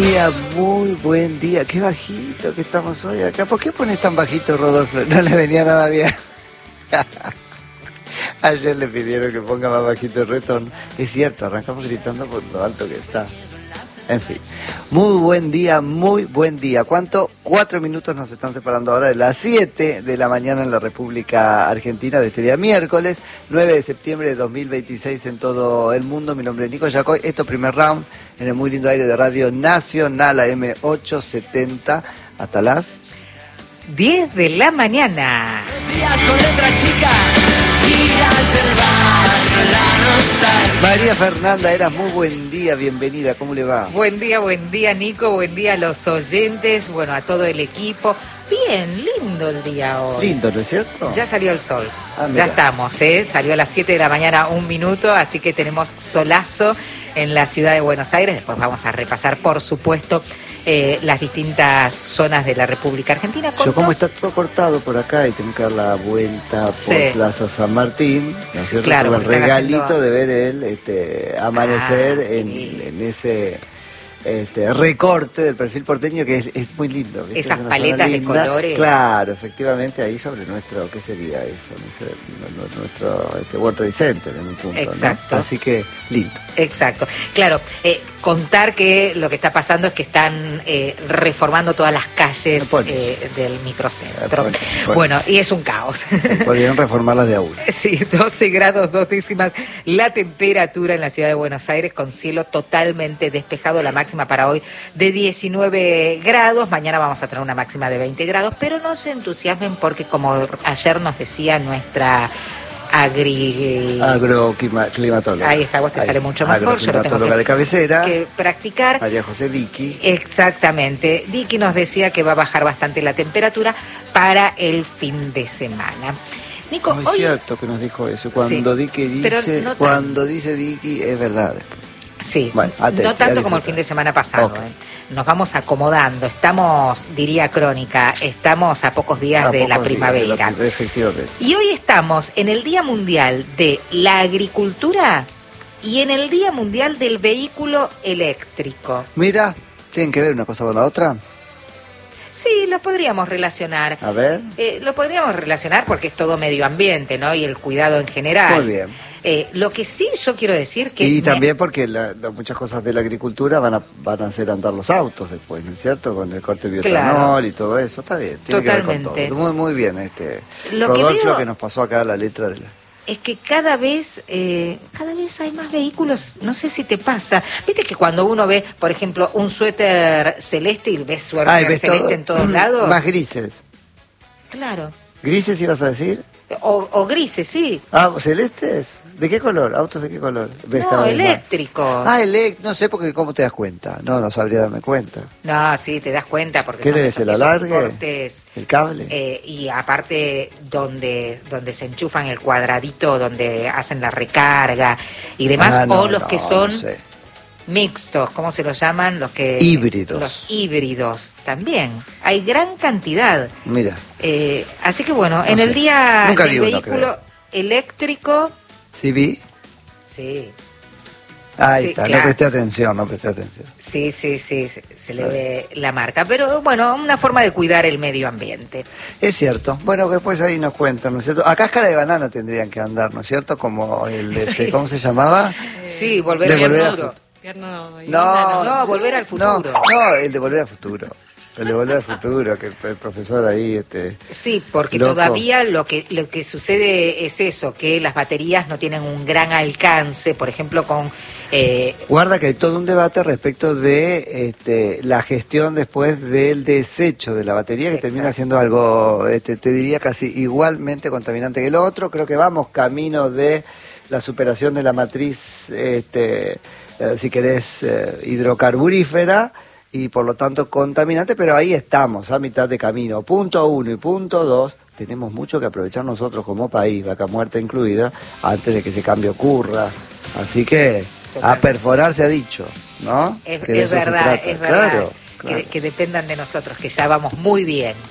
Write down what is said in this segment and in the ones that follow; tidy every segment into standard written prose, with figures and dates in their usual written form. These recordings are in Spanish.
muy buen día. Qué bajito que estamos hoy acá. ¿Por qué pones tan bajito, Rodolfo? No le venía nada bien. Ayer le pidieron que ponga más bajito el retorno. Es cierto, arrancamos gritando por lo alto que está. En fin, muy buen día, muy buen día. ¿Cuánto? 4 minutos nos están separando ahora de las 7 de la mañana en la República Argentina de este día miércoles, 9 de septiembre de 2026 en todo el mundo. Mi nombre es Nico Yacoy. Esto es Primer Round en el muy lindo aire de Radio Nacional AM 870 hasta las 10 de la mañana. Días con letra chica, tiras del barrio, la nostalgia. María Fernanda, eras muy buen día, bienvenida, ¿cómo le va? Buen día Nico, buen día a los oyentes, bueno, a todo el equipo. Bien, lindo el día hoy. Lindo, ¿no es cierto? Ya salió el sol, Ah, ya mira. estamos, salió a las 7 de la mañana, 1 minuto, así que tenemos solazo en la ciudad de Buenos Aires. Después vamos a repasar, por supuesto, las distintas zonas de la República Argentina. Yo como está todo cortado por acá y tengo que dar la vuelta por Sí. Plaza San Martín, ¿no es Sí, cierto? claro, Con el porque están regalito haciendo- de ver el amanecer en ese recorte del perfil porteño que es muy lindo. ¿viste? Esas Es una paletas zona de linda. colores. Claro, efectivamente, ahí sobre nuestro, ¿qué sería eso? Nuestro World Trade Center en un punto, Exacto. ¿no? Así que lindo. Exacto. Claro, contar que lo que está pasando es que están reformando todas las calles Me pones. del microcentro. Me pones. Bueno, y es un caos. Podrían reformarlas de a uno. Sí, 12 grados 2 décimas la temperatura en la ciudad de Buenos Aires, con cielo totalmente despejado. La máxima para hoy de 19 grados. Mañana vamos a tener una máxima de 20 grados, pero no se entusiasmen porque, como ayer nos decía nuestra Agroclimatóloga. Ahí está, vos te sale mucho mejor. Yo lo tengo Agroclimatóloga de cabecera. que practicar. María José Vicky. Exactamente. Dicky nos decía que va a bajar bastante la temperatura para el fin de semana. Nico, No es hoy... cierto que nos dijo eso. Cuando Sí, Dicky pero dice, no tan- cuando dice Dicky es verdad. Sí, Bueno, no atenti, tanto a como el disfrutar. fin de semana pasado. Ok. Nos vamos acomodando. Estamos, diría Crónica, estamos a pocos días A de la pocos días primavera. efectivamente. Y hoy estamos en el Día Mundial de la Agricultura y en el Día Mundial del Vehículo Eléctrico. Mira, ¿tienen que ver una cosa con la otra? Sí, lo podríamos relacionar. A ver. Lo podríamos relacionar porque es todo medio ambiente, ¿no? Y el cuidado en general. Muy bien. Lo que sí yo quiero decir que... Y también porque muchas cosas de la agricultura van a hacer andar los autos después, ¿no es cierto? Con el corte de bioetanol Claro. y todo eso, está bien. Tiene que ver con Totalmente. todo. Muy, muy bien, Lo que Rodolfo veo- que nos pasó acá la letra de la... Es que cada vez hay más vehículos, no sé si te pasa. Viste que cuando uno ve, por ejemplo, un suéter celeste y ves suéter Ay, ves celeste todo. en todos lados. Más grises. Claro. ¿Grises ibas a decir? O grises, sí. Ah, ¿celestes? ¿De qué color? ¿Autos de qué color? Ves cada No, vez más. eléctricos. Ah, no sé porque cómo te das cuenta. No sabría darme cuenta. No, sí, te das cuenta porque ¿Qué son debe esos, ser, el esos alargue? cortes. ¿El cable? Y aparte donde se enchufan el cuadradito, donde hacen la recarga y demás, Ah, no, o los que son no sé. mixtos, ¿cómo se los llaman? Los que Híbridos. Los híbridos también. Hay gran cantidad. Mira, Así que bueno, en No el sé. día Nunca del vi uno, vehículo creo. eléctrico, ¿sí vi? sí. Ahí Sí, está, claro. no presté atención. Sí, se le ve la marca, pero bueno, una forma de cuidar el medio ambiente. Es cierto. Bueno, después ahí nos cuentan, ¿no es cierto? A cáscara de banana tendrían que andar, ¿no es cierto? Como el de Sí. ¿cómo se llamaba? Sí, volver de al volver al futuro. No, volver al futuro. No, el de volver al futuro. El de volver al futuro, que el profesor ahí, Sí, porque loco. todavía lo que sucede es eso, que las baterías no tienen un gran alcance, por ejemplo, con... Guarda que hay todo un debate respecto de la gestión después del desecho de la batería, que Exacto. termina siendo algo, te diría, casi igualmente contaminante que el otro. Creo que vamos camino de la superación de la matriz, si querés, hidrocarburífera, y por lo tanto contaminante, pero ahí estamos, a mitad de camino. Punto 1 y punto 2. Tenemos mucho que aprovechar nosotros como país, vaca muerta incluida, antes de que ese cambio ocurra. Así que a perforar se ha dicho, ¿no? Es Que de eso se verdad, trata. es verdad. Claro, claro. Que dependan de nosotros, que ya vamos muy bien.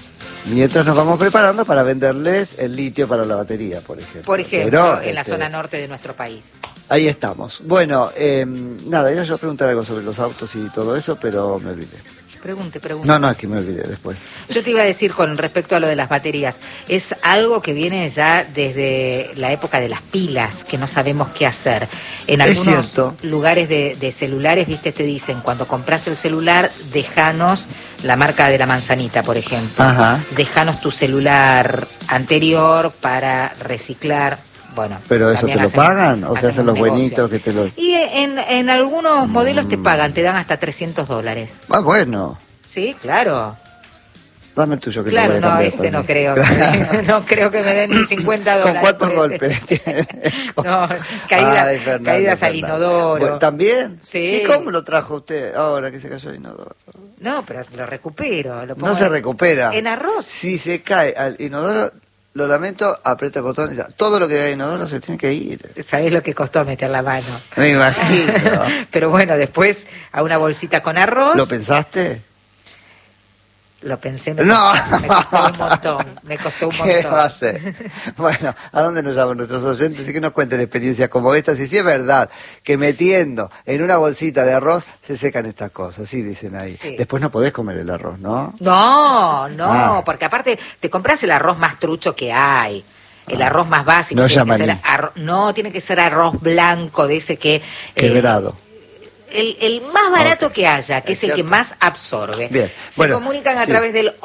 Mientras nos vamos preparando para venderles el litio para la batería, por ejemplo. Por ejemplo, Pero, en la zona norte de nuestro país. Ahí estamos. Bueno, nada, iba yo a preguntar algo sobre los autos y todo eso, pero me olvidé. Pregunte. No, es que me olvidé después. Yo te iba a decir con respecto a lo de las baterías, es algo que viene ya desde la época de las pilas, que no sabemos qué hacer. En Es algunos cierto. lugares de celulares, viste, te dicen, cuando compras el celular, déjanos la marca de la manzanita, por ejemplo. Ajá. Déjanos tu celular anterior para reciclar. Bueno, ¿Pero eso también te lo pagan? ¿O se hacen hacen un los negocio. buenitos que te los...? Y en algunos modelos te pagan, te dan hasta $300. Ah, bueno. Sí, claro. Dame el tuyo que Claro, te voy a no, cambiar este no también. creo. No creo que me den ni $50. ¿Con cuántos por este. golpes tiene? No, Ay, Fernando, caídas al Fernando. inodoro. Bueno, ¿también? Sí. ¿Y cómo lo trajo usted ahora que se cayó el inodoro? No, pero lo recupero. Lo pongo No se recupera. En arroz. Si se cae al inodoro, lo lamento, aprieta el botón y ya. Todo lo que hay en inodoro se tiene que ir. ¿Sabés lo que costó meter la mano? Me imagino. Pero bueno, después a una bolsita con arroz. ¿Lo pensaste? Lo pensé, No. me costó un montón. Me costó un ¿Qué va a montón. hacer? Bueno, ¿a dónde nos llaman nuestros oyentes? Y que nos cuenten experiencias como estas. Y si es verdad que metiendo en una bolsita de arroz se secan estas cosas, sí, dicen ahí. Sí. Después no podés comer el arroz, ¿no? No, Ah. porque aparte te compras el arroz más trucho que hay. El arroz más básico. No tiene que ser llamaní. no, tiene que ser arroz blanco, de ese que... Quebrado. El más barato Ok. que haya, que ¿Es es el que cierto? más absorbe. Bien. Se Bueno, comunican a sí. través del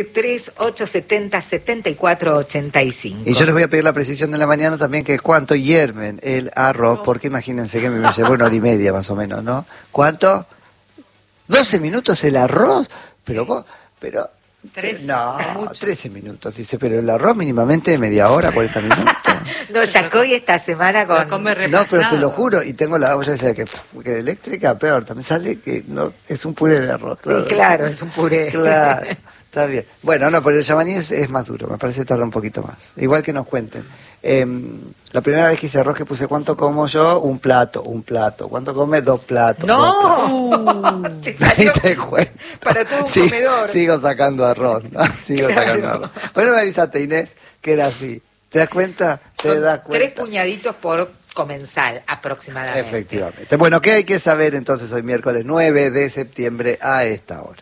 11-3870-7485. Y yo les voy a pedir la precisión de la mañana también, que cuánto hierven el arroz, porque imagínense que me llevó 1 hora y media más o menos, ¿no? ¿Cuánto? ¿12 minutos el arroz? Pero vos, pero... Tres, No, mucho. 13 minutos, dice, pero el arroz mínimamente media hora, 40 minutos. No, Yacoy esta semana Lo con... come No, pero te repasado. lo juro, y tengo la olla esa que eléctrica, peor, también sale que no es un puré de arroz. Sí, claro, es un puré. Claro, está bien. Bueno, no, pero el yamaní es más duro, me parece que tarda un poquito más. Igual que nos cuenten. La primera vez que hice arroz que puse cuánto como yo, un plato. ¿Cuánto come? 2 platos. ¡No! Te salió Te cuento. para todo un Sí, comedor. Sigo sacando arroz, ¿no? Sigo Claro. sacando arroz. Bueno, me avisaste, Inés, que era así. ¿Te das cuenta? ¿Te Son das 3 cuenta? puñaditos por comensal, aproximadamente. Efectivamente. Bueno, ¿qué hay que saber entonces hoy miércoles 9 de septiembre a esta hora?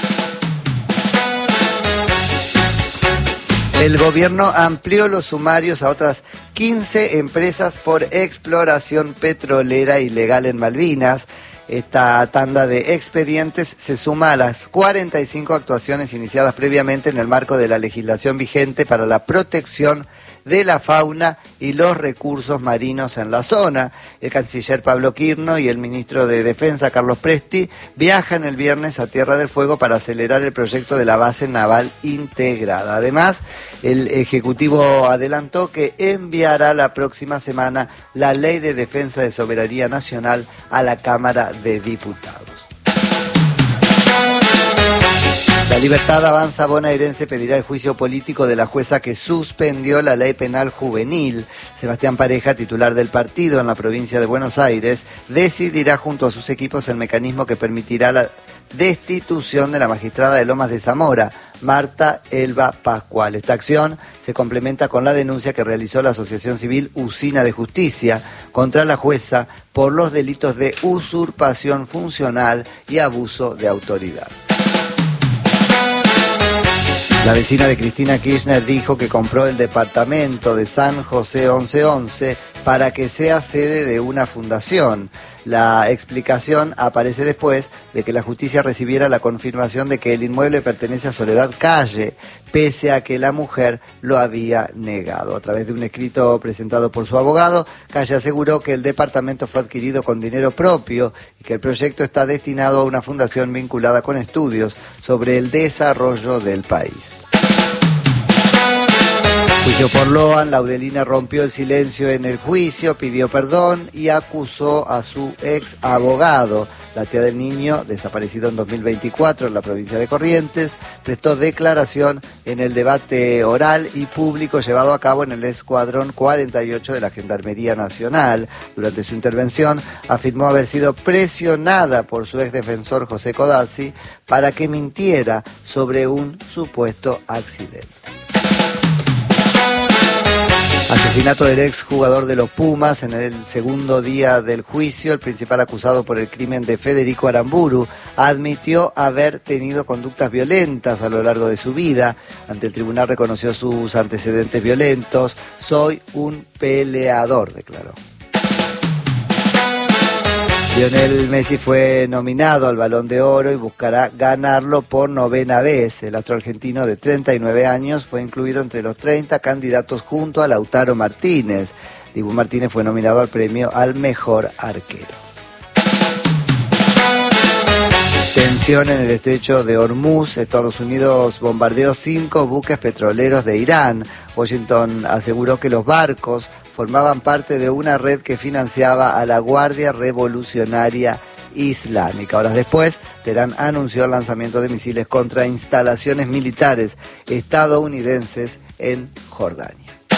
El gobierno amplió los sumarios a otras 15 empresas por exploración petrolera ilegal en Malvinas. Esta tanda de expedientes se suma a las 45 actuaciones iniciadas previamente en el marco de la legislación vigente para la protección de la fauna y los recursos marinos en la zona. El canciller Pablo Quirno y el ministro de Defensa Carlos Presti viajan el viernes a Tierra del Fuego para acelerar el proyecto de la base naval integrada. Además, el Ejecutivo adelantó que enviará la próxima semana la Ley de Defensa de Soberanía Nacional a la Cámara de Diputados. La Libertad Avanza bonaerense pedirá el juicio político de la jueza que suspendió la ley penal juvenil. Sebastián Pareja, titular del partido en la provincia de Buenos Aires, decidirá junto a sus equipos el mecanismo que permitirá la destitución de la magistrada de Lomas de Zamora, Marta Elba Pascual. Esta acción se complementa con la denuncia que realizó la Asociación Civil Usina de Justicia contra la jueza por los delitos de usurpación funcional y abuso de autoridad. La vecina de Cristina Kirchner dijo que compró el departamento de San José 1111 para que sea sede de una fundación. La explicación aparece después de que la justicia recibiera la confirmación de que el inmueble pertenece a Soledad Calle, pese a que la mujer lo había negado. A través de un escrito presentado por su abogado, Calle aseguró que el departamento fue adquirido con dinero propio y que el proyecto está destinado a una fundación vinculada con estudios sobre el desarrollo del país. Juicio por Loan, Laudelina rompió el silencio en el juicio, pidió perdón y acusó a su ex abogado. la tía del niño, desaparecido en 2024 en la provincia de Corrientes, prestó declaración en el debate oral y público llevado a cabo en el Escuadrón 48 de la Gendarmería Nacional. Durante su intervención afirmó haber sido presionada por su exdefensor José Codazzi para que mintiera sobre un supuesto accidente. Asesinato del ex jugador de los Pumas en el segundo día del juicio. El principal acusado por el crimen de Federico Aramburu admitió haber tenido conductas violentas a lo largo de su vida. Ante el tribunal reconoció sus antecedentes violentos. Soy un peleador, declaró. Lionel Messi fue nominado al Balón de Oro y buscará ganarlo por 9ª vez. El astro argentino de 39 años fue incluido entre los 30 candidatos junto a Lautaro Martínez. Dibu Martínez fue nominado al premio al mejor arquero. Tensión en el estrecho de Hormuz. Estados Unidos bombardeó 5 buques petroleros de Irán. Washington aseguró que los barcos formaban parte de una red que financiaba a la Guardia Revolucionaria Islámica. Horas después, Teherán anunció el lanzamiento de misiles contra instalaciones militares estadounidenses en Jordania.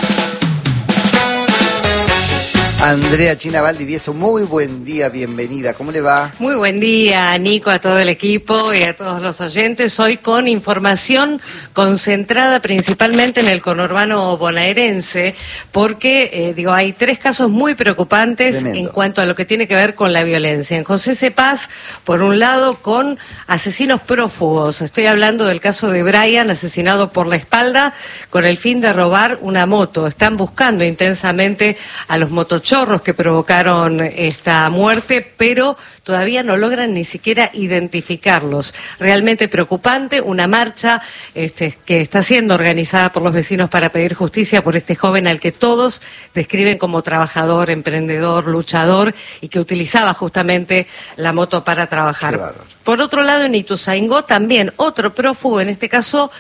Andrea China Valdivieso, muy buen día, bienvenida, ¿cómo le va? Muy buen día, Nico, a todo el equipo y a todos los oyentes. Hoy con información concentrada principalmente en el conurbano bonaerense, porque hay 3 casos muy preocupantes. Tremendo. En cuanto a lo que tiene que ver con la violencia. En José C. Paz, por un lado, con asesinos prófugos. Estoy hablando del caso de Brian, asesinado por la espalda con el fin de robar una moto. Están buscando intensamente a los motochorros que provocaron esta muerte, pero todavía no logran ni siquiera identificarlos. Realmente preocupante, una marcha que está siendo organizada por los vecinos para pedir justicia por este joven al que todos describen como trabajador, emprendedor, luchador y que utilizaba justamente la moto para trabajar. Por otro lado, en Ituzaingó también otro prófugo, en este caso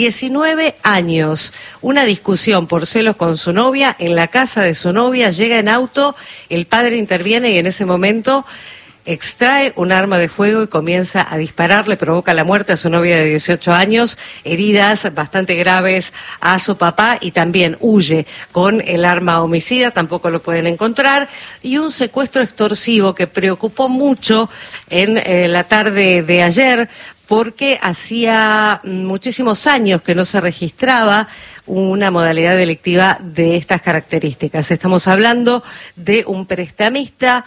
19 años. Una discusión por celos con su novia, en la casa de su novia, llega en auto, el padre interviene y en ese momento extrae un arma de fuego y comienza a disparar, le provoca la muerte a su novia de 18 años, heridas bastante graves a su papá y también huye con el arma homicida, tampoco lo pueden encontrar, y un secuestro extorsivo que preocupó mucho en la tarde de ayer, porque hacía muchísimos años que no se registraba una modalidad delictiva de estas características. Estamos hablando de un prestamista,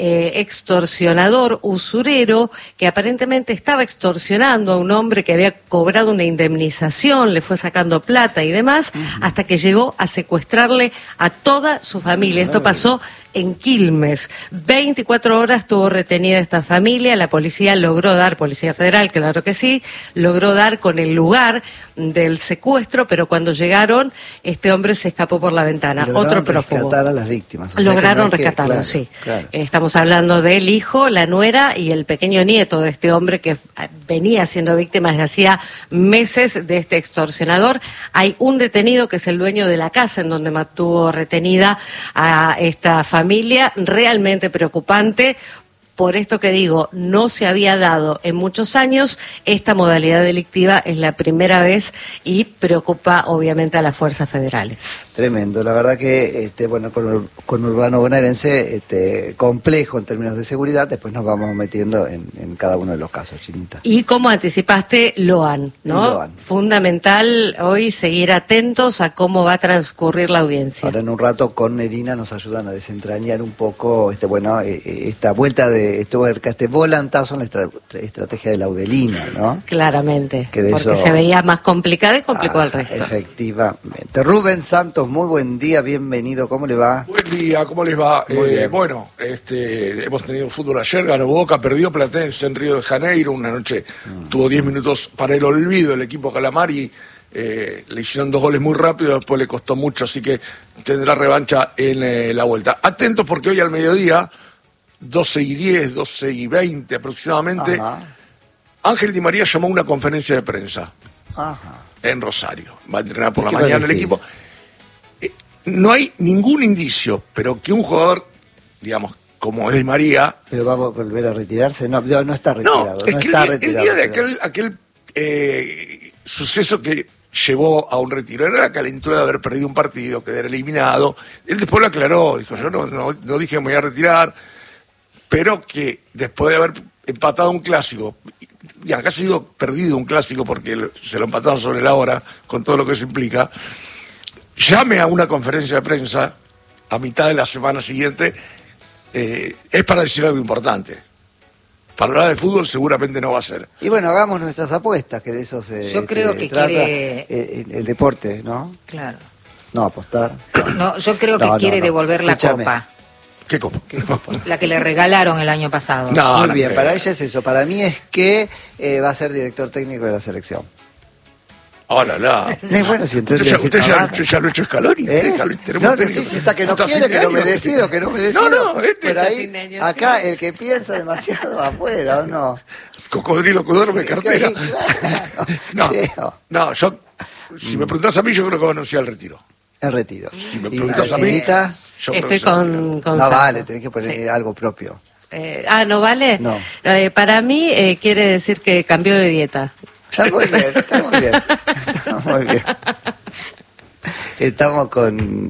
extorsionador, usurero, que aparentemente estaba extorsionando a un hombre que había cobrado una indemnización, le fue sacando plata y demás, hasta que llegó a secuestrarle a toda su familia. Esto pasó en Quilmes. 24 horas estuvo retenida esta familia, la policía logró dar, Policía Federal, claro que sí, logró dar con el lugar del secuestro, pero cuando llegaron, este hombre se escapó por la ventana. Otro prófugo. Rescatar a las víctimas. O sea, lograron rescatarlo, claro, sí. Claro. Estamos hablando del hijo, la nuera y el pequeño nieto de este hombre que venía siendo víctima desde hacía meses de este extorsionador. Hay un detenido que es el dueño de la casa en donde mantuvo retenida a esta familia, realmente preocupante. Por esto que digo, no se había dado en muchos años, esta modalidad delictiva es la primera vez y preocupa obviamente a las fuerzas federales. Tremendo, la verdad que con Urbano Bonaerense complejo en términos de seguridad, después nos vamos metiendo en cada uno de los casos, Chinita. Y como anticipaste, Loan, ¿no? Loan. Fundamental hoy seguir atentos a cómo va a transcurrir la audiencia. Ahora en un rato con Nerina nos ayudan a desentrañar un poco esta vuelta de este volantazo en la estrategia de Laudelina, ¿no? Claramente, porque se veía más complicada y complicó al resto. Efectivamente. Rubén Santos, muy buen día, bienvenido, ¿cómo le va? Buen día, ¿cómo les va? Hemos tenido fútbol ayer, ganó Boca, perdió Platense en Río de Janeiro, una noche tuvo 10 minutos para el olvido el equipo Calamari, le hicieron 2 goles muy rápido, después le costó mucho, así que tendrá revancha en la vuelta. Atentos porque hoy al mediodía, 12:10, 12:20 aproximadamente, Ángel Di María llamó a una conferencia de prensa en Rosario. Va a entrenar por la mañana el equipo. No hay ningún indicio, pero que un jugador, digamos, como es Di María. Pero va a volver a retirarse. No, no está retirado. No, es que está el día de aquel suceso que llevó a un retiro era la calentura de haber perdido un partido, quedar eliminado. Él después lo aclaró, dijo, yo no dije que me voy a retirar, pero que después de haber empatado un clásico, y acá ha sido perdido un clásico porque se lo empataron sobre la hora, con todo lo que eso implica, llame a una conferencia de prensa a mitad de la semana siguiente, es para decir algo importante. Para hablar de fútbol seguramente no va a ser. Y bueno, hagamos nuestras apuestas, que de eso se Yo creo que trata quiere... el deporte, ¿no? Claro. No, apostar. No, yo creo que quiere devolver la Escúchame. copa. ¿Qué copa? La que le regalaron el año pasado. Muy bien, para ella es eso. Para mí es que va a ser director técnico de la selección. ¡Hola! Bueno, si entonces usted ya lo ha hecho Scaloni. No sé si está que no quiere, que no me decido, No, pero ahí, acá el que piensa demasiado afuera, ¿o no? Cocodrilo que duerme cartera. No, yo, si me preguntas a mí, yo creo que va a anunciar el retiro. El retiro. Si me preguntas a mí, yo estoy con no Sandro. vale, tenés que poner algo propio. ¿No vale? No. Para mí quiere decir que cambió de dieta. Está muy bien, está muy bien. Está muy bien. Estamos con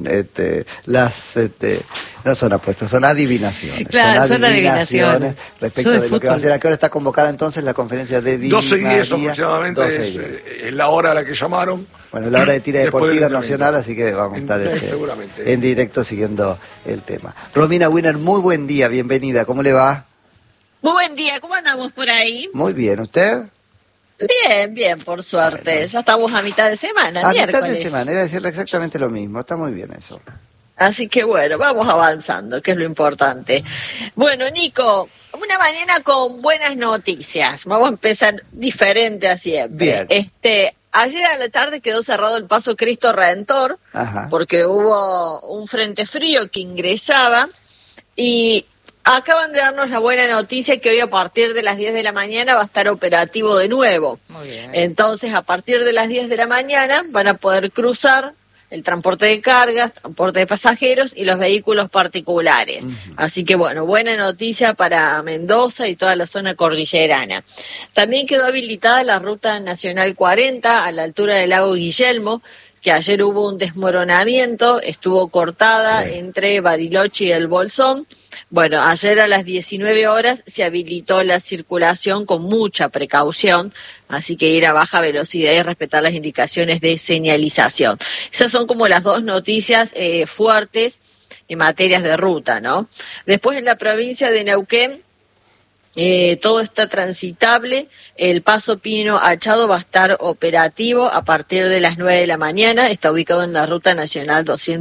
no son apuestas, son adivinaciones. Claro, son adivinaciones. Respecto de lo que va a hacer. ¿A qué hora está convocada entonces la conferencia de Di 12:10 María? aproximadamente 12:10. es la hora a la que llamaron. Bueno, la hora de tira Después deportiva del nacional, así que vamos a estar seguramente. en directo siguiendo el tema. Romina Winner, muy buen día, bienvenida, ¿cómo le va? Muy buen día, ¿cómo andamos por ahí? Muy bien, ¿usted? Bien, por suerte. Bueno. Ya estamos a mitad de semana, a miércoles. mitad de semana, iba a decirle exactamente lo mismo, está muy bien eso. Así que bueno, vamos avanzando, que es lo importante. Bueno, Nico, una mañana con buenas noticias. Vamos a empezar diferente a siempre. Bien. Ayer a la tarde quedó cerrado el paso Cristo Redentor, porque hubo un frente frío que ingresaba y acaban de darnos la buena noticia que hoy a partir de las 10 de la mañana va a estar operativo de nuevo. Muy bien. Entonces, a partir de las 10 de la mañana van a poder cruzar el transporte de cargas, transporte de pasajeros y los vehículos particulares. Así que bueno, buena noticia para Mendoza y toda la zona cordillerana. También quedó habilitada la ruta nacional 40 a la altura del lago Guillermo, que ayer hubo un desmoronamiento, estuvo cortada entre Bariloche y el Bolsón. Bueno, ayer a las 19 horas se habilitó la circulación con mucha precaución, así que ir a baja velocidad y respetar las indicaciones de señalización. Esas son como las dos noticias fuertes en materias de ruta, ¿no? Después en la provincia de Neuquén, todo está transitable, el paso Pino Achado va a estar operativo a partir de las 9 de la mañana, está ubicado en la ruta nacional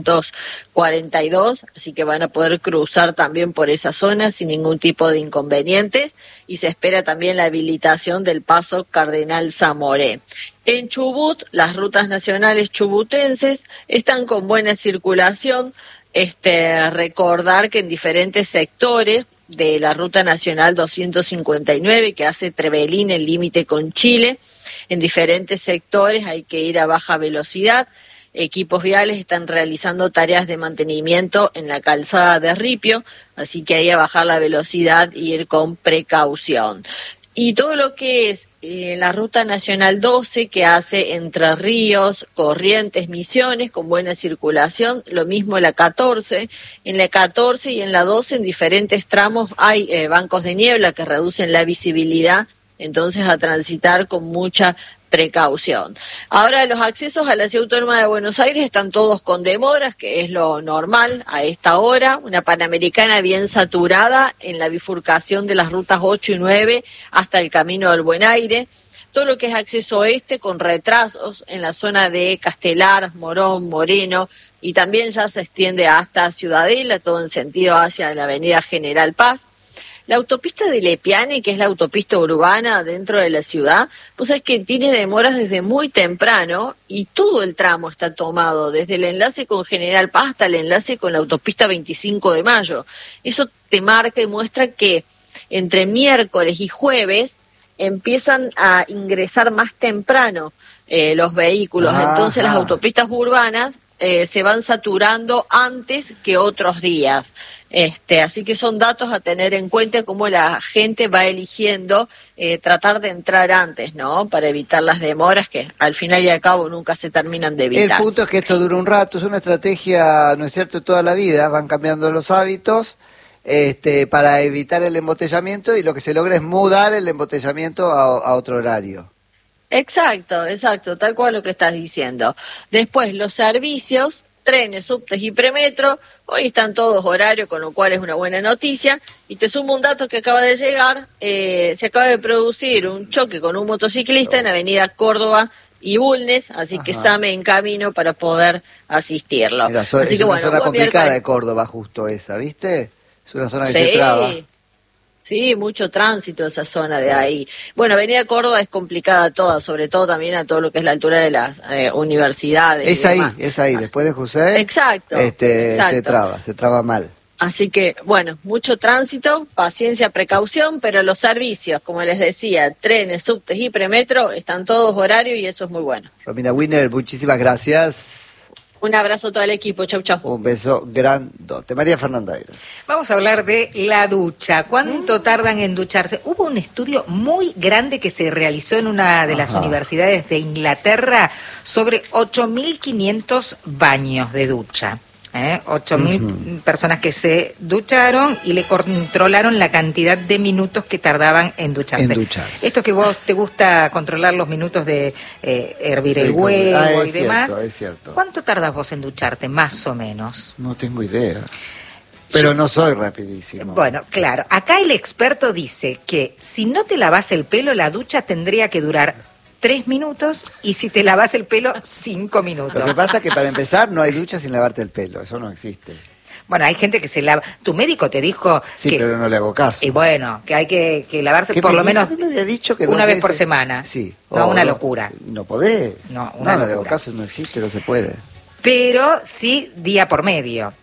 242, así que van a poder cruzar también por esa zona sin ningún tipo de inconvenientes y se espera también la habilitación del paso Cardenal Zamoré. En Chubut, las rutas nacionales chubutenses están con buena circulación, recordar que en diferentes sectores de la ruta nacional 259 que hace Trevelín el límite con Chile, en diferentes sectores hay que ir a baja velocidad. Equipos viales están realizando tareas de mantenimiento en la calzada de Ripio, así que hay que bajar la velocidad y ir con precaución. Y todo lo que es la ruta nacional 12 que hace Entre Ríos, Corrientes, Misiones con buena circulación, lo mismo la 14, en la 14 y en la 12 en diferentes tramos hay bancos de niebla que reducen la visibilidad, entonces a transitar con mucha precaución. Ahora los accesos a la Ciudad Autónoma de Buenos Aires están todos con demoras, que es lo normal a esta hora, una Panamericana bien saturada en la bifurcación de las rutas 8 y 9 hasta el Camino del Buen Aire. Todo lo que es acceso oeste con retrasos en la zona de Castelar, Morón, Moreno y también ya se extiende hasta Ciudadela, todo en sentido hacia la avenida General Paz. La autopista de Lepiane, que es la autopista urbana dentro de la ciudad, pues es que tiene demoras desde muy temprano y todo el tramo está tomado, desde el enlace con General Paz hasta el enlace con la autopista 25 de Mayo. Eso te marca y muestra que entre miércoles y jueves empiezan a ingresar más temprano los vehículos. Entonces las autopistas urbanas se van saturando antes que otros días. Así que son datos a tener en cuenta cómo la gente va eligiendo tratar de entrar antes, ¿no? Para evitar las demoras que al final y al cabo nunca se terminan de evitar. El punto es que esto dura un rato, es una estrategia, ¿no es cierto?, toda la vida, van cambiando los hábitos para evitar el embotellamiento, y lo que se logra es mudar el embotellamiento a otro horario. Exacto, tal cual lo que estás diciendo. Después, los servicios, trenes, subtes y premetro, hoy están todos horarios, con lo cual es una buena noticia. Y te sumo un dato que acaba de llegar, se acaba de producir un choque con un motociclista en Avenida Córdoba y Bulnes, así que SAME en camino para poder asistirlo. Mira, así es que una bueno, zona complicada miércoles. de Córdoba, justo esa, ¿viste? Es una zona que Sí. se traba. Sí, mucho tránsito esa zona de ahí. Bueno, Avenida Córdoba es complicada toda, sobre todo también a todo lo que es la altura de las universidades. Es y ahí, demás. es ahí, después de José. Exacto, Se traba mal. Así que, bueno, mucho tránsito, paciencia, precaución, pero los servicios, como les decía, trenes, subtes y premetro, están todos horarios y eso es muy bueno. Romina Winner, muchísimas gracias. Un abrazo a todo el equipo, chau, chau. Un beso grandote. María Fernanda Aires. Vamos a hablar de la ducha. ¿Cuánto tardan en ducharse? Hubo un estudio muy grande que se realizó en una de las universidades de Inglaterra sobre 8.500 baños de ducha. 8.000 personas que se ducharon y le controlaron la cantidad de minutos que tardaban en ducharse. Esto que vos te gusta controlar los minutos de hervir el huevo y demás. Es cierto. ¿Cuánto tardas vos en ducharte, más o menos? No tengo idea. Pero no soy rapidísimo. Bueno, claro. Acá el experto dice que si no te lavas el pelo, la ducha tendría que durar 3 minutos, y si te lavas el pelo, 5 minutos. Lo que pasa es que para empezar no hay ducha sin lavarte el pelo, eso no existe. Bueno, hay gente que se lava. Tu médico te dijo Sí, que... pero no le hago caso. Y bueno, que hay que lavarse ¿Qué por me- lo menos me había dicho que una 2 vez por veces? semana. Sí. No, O una locura. No podés. No, una no le hago locura. caso, no existe, no se puede. Pero sí día por medio,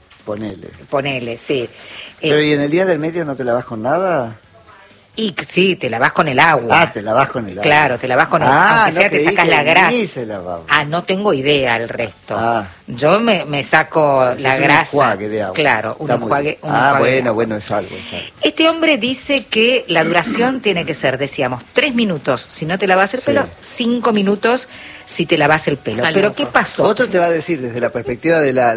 Ponele. sí. Pero ¿y en el día del medio no te lavas con nada? Y sí, te lavas con el agua. Ah, te lavas con el agua. Claro, te lavas con el Ah, aunque sea no, te creí sacas que la grasa. ni se lavaba. Ah, no tengo idea el resto. Ah. Yo me saco la Es un grasa. enjuague de agua. Claro, un Está muy enjuague. bien. Un enjuague de agua. bueno, es algo. Este hombre dice que la duración tiene que ser, decíamos, 3 minutos si no te lavas el Sí. pelo, 5 minutos si te lavas el pelo. Está Pero loco. ¿qué pasó? Otro te va a decir desde la perspectiva de la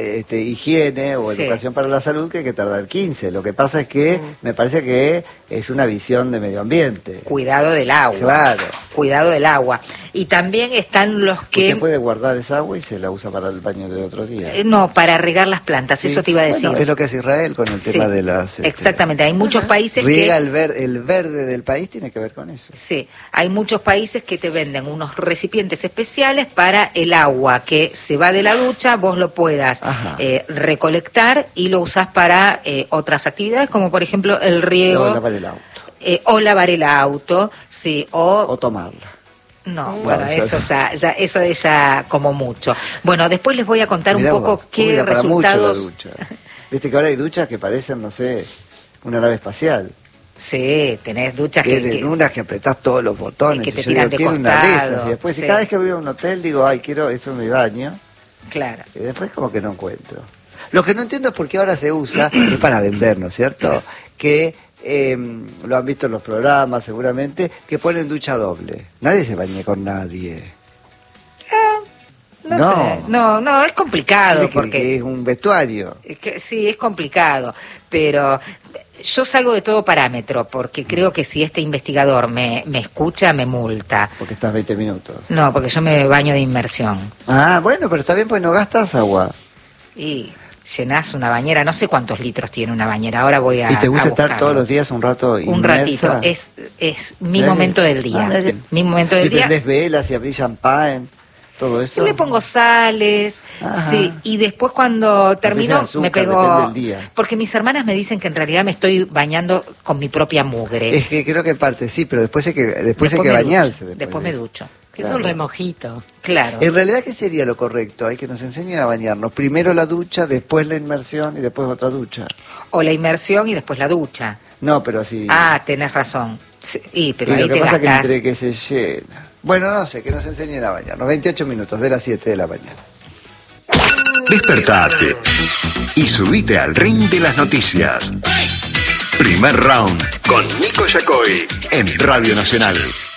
higiene o Sí. educación para la salud que hay que tardar 15. Lo que pasa es que me parece que es una visión de medio ambiente. Cuidado del agua. Claro. Cuidado del agua. Y también están los que... Usted puede guardar esa agua y se la usa para el baño del otro día. No, para regar las plantas, Sí. eso te iba a decir. Bueno, es lo que hace Israel con el Sí, tema de las... exactamente, hay muchos países riega que... el verde del país tiene que ver con eso. Sí, hay muchos países que te venden unos recipientes especiales para el agua que se va de la ducha, vos lo puedas Ajá. recolectar y lo usás para otras actividades, como por ejemplo el riego O lavar el auto. o lavar el auto, sí, O tomarla. no, No, bueno, eso- eso es ya como mucho. Bueno, después les voy a contar Mirá un poco vos, qué cuida para mucho la resultados... ducha. Viste que ahora hay duchas que parecen, no sé, una nave espacial. Sí, tenés duchas Tienen unas que apretás todos los botones. que te y yo tiran digo, de quiero una de esas. costado, Y después, sí. cada vez que voy a un hotel, digo, ay, quiero eso en mi baño. Claro. Y después como que no encuentro. Lo que no entiendo es por qué ahora se usa, es para vender, ¿no es cierto? Que lo han visto en los programas seguramente, que ponen ducha doble. Nadie se baña con nadie. No, No. sé, no, es complicado Dice que porque... es un vestuario. Sí, es complicado, pero yo salgo de todo parámetro porque creo que si este investigador me escucha, me multa. Porque estás 20 minutos. No, porque yo me baño de inmersión Ah, bueno, pero está bien, pues no gastas agua. y llenás una bañera, no sé cuántos litros tiene una bañera, ahora voy a ¿Y te gusta a estar buscarlo. todos los días un rato Un inmersa? ratito, es mi Mirá momento que- del día, mirá que- mi momento del y día. prendés velas y abrís champán, todo eso. Yo le pongo sales, Ajá. sí, y después cuando termino azúcar, me depende pego... del día. Porque mis hermanas me dicen que en realidad me estoy bañando con mi propia mugre. Es que creo que en parte sí, pero después hay que, hay que me bañarse. ducho, después de me eso. ducho. Que es Claro. un remojito. Claro. En realidad, ¿qué sería lo correcto? Hay que nos enseñen a bañarnos. Primero la ducha, después la inmersión y después otra ducha. O la inmersión y después la ducha. No, pero así... Ah, tenés razón. Sí, y, pero y ahí lo que te pasa gastás. que entre que se llena... Bueno, no sé, que nos enseñen a bañarnos. 28 minutos de las 7 de la mañana. Despertate y subite al ring de las noticias. Primer round con Nico Yacoy en Radio Nacional.